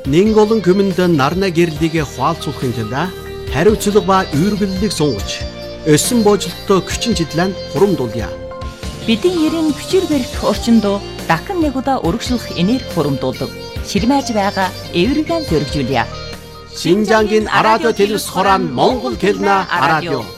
Нэг олон хүмүнд нарна гэрлийг хуалцуулахын тулд хариуцлага ба үргэлжлэлийг сунгаж, өссөн бooжилттой хүчин чиглэн хурамдуулъя. Бидний ерэн хүчээр барих орчинд дахин нэг удаа өргөжлөх энерги хурамдуулдаг. Ширмэж байгаа эвэргэн зөргижүүлье. Шинжангийн радио телевиз хорон Монгол хэлний радио.